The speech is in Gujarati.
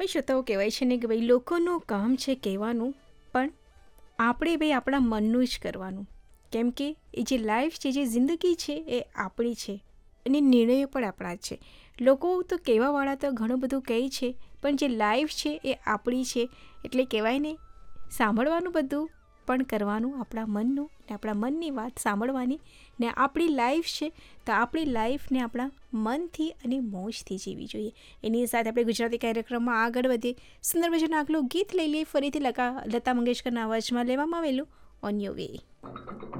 ભાઈ શ્રોતાઓ, કહેવાય છે ને કે ભાઈ લોકોનું કામ છે કહેવાનું, પણ આપણે ભાઈ આપણા મનનું જ કરવાનું. કેમ કે એ જે લાઈફ છે, જે જિંદગી છે એ આપણી છે અને નિર્ણયો પણ આપણા જ છે. લોકો તો કહેવાવાળા તો ઘણું બધું કહે છે, પણ જે લાઈફ છે એ આપણી છે. એટલે કહેવાય ને, સાંભળવાનું બધું, પણ કરવાનું આપણા મનનું, ને આપણા મનની વાત સાંભળવાની. ને આપણી લાઈફ છે તો આપણી લાઈફને આપણા મનથી અને મોજથી જીવવી જોઈએ. એની સાથે આપણે ગુજરાતી કાર્યક્રમમાં આગળ વધીએ. સુંદર મજાનું આગલું ગીત લઈ લઈએ, ફરીથી લતા મંગેશકરના અવાજમાં લેવામાં આવેલું ઓન યોર વે.